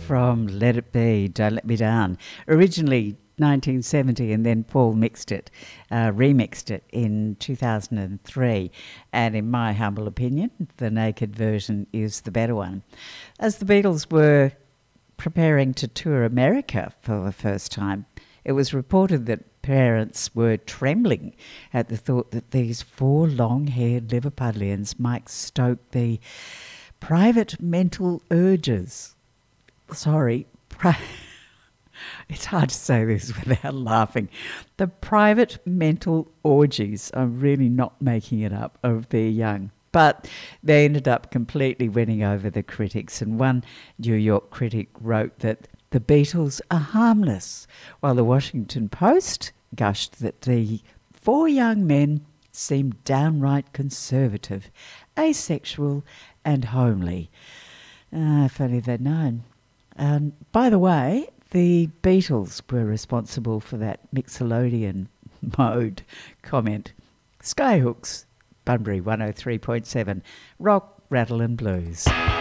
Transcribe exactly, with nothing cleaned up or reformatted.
from Let It Be, Don't Let Me Down. Originally nineteen seventy, and then Paul mixed it, uh, remixed it in two thousand three. And in my humble opinion, the naked version is the better one. As the Beatles were preparing to tour America for the first time, it was reported that parents were trembling at the thought that these four long-haired Liverpudlians might stoke the private mental urges. Sorry, pri- it's hard to say this without laughing. The private mental orgies, I'm really not making it up, of their young. But they ended up completely winning over the critics, and one New York critic wrote that the Beatles are harmless, while the Washington Post gushed that the four young men seemed downright conservative, asexual and homely. Ah, if only they'd known. Um, by the way, the Beatles were responsible for that Mixolydian mode comment. Skyhooks, Bunbury one oh three point seven, rock, rattle and blues.